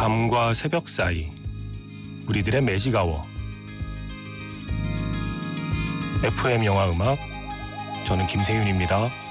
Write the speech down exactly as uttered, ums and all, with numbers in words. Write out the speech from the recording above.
밤과 새벽 사이 우리들의 매직아워. 에프엠 영화 음악, 저는 김세윤입니다.